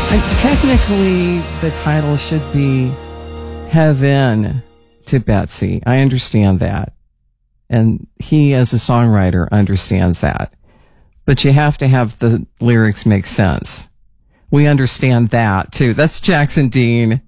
Technically, the title should be Heaven to Betsy. I understand that. And he, as a songwriter, understands that. But you have to have the lyrics make sense. We understand that, too. That's Jackson Dean.